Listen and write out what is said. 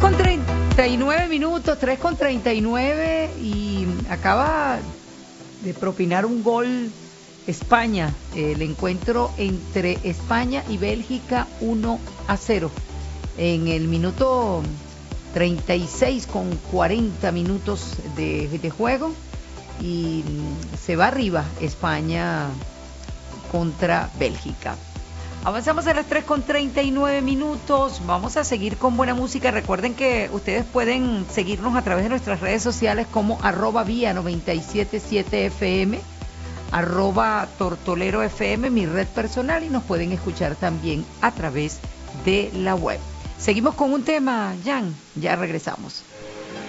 3:39, 3:39 y acaba de propinar un gol España. El encuentro entre España y Bélgica 1-0 en el minuto 36 con 40 minutos de juego y se va arriba España contra Bélgica. Avanzamos a las 3:39. Vamos a seguir con buena música. Recuerden que ustedes pueden seguirnos a través de nuestras redes sociales como @vía977fm, @tortolero_fm, mi red personal, y nos pueden escuchar también a través de la web. Seguimos con un tema, Jan, ya regresamos.